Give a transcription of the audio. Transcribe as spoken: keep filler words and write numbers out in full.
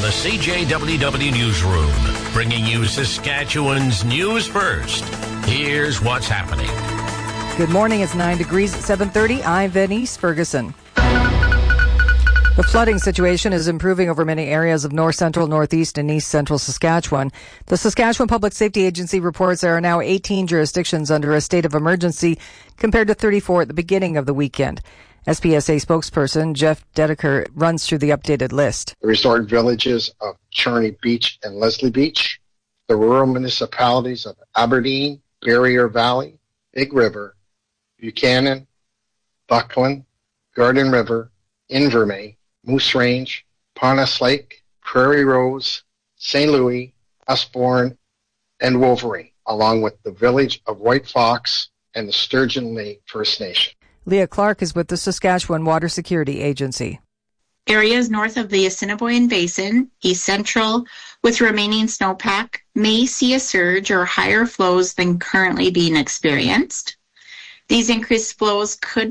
the C J W W Newsroom, bringing you Saskatchewan's news first. Here's what's happening. Good morning. It's nine degrees at seven thirty. I'm Venice Ferguson. The flooding situation is improving over many areas of north central, northeast, and east central Saskatchewan. The Saskatchewan Public Safety Agency reports there are now eighteen jurisdictions under a state of emergency compared to thirty-four at the beginning of the weekend. S P S A spokesperson Jeff Dedeker runs through the updated list. The resort villages of Charney Beach and Leslie Beach, the rural municipalities of Aberdeen, Barrier Valley, Big River, Buchanan, Buckland, Garden River, Invermay, Moose Range, Ponus Lake, Prairie Rose, Saint Louis, Usborne, and Wolverine, along with the village of White Fox and the Sturgeon Lake First Nation. Leah Clark is with the Saskatchewan Water Security Agency. Areas north of the Assiniboine Basin, east central, with remaining snowpack, may see a surge or higher flows than currently being experienced. These increased flows could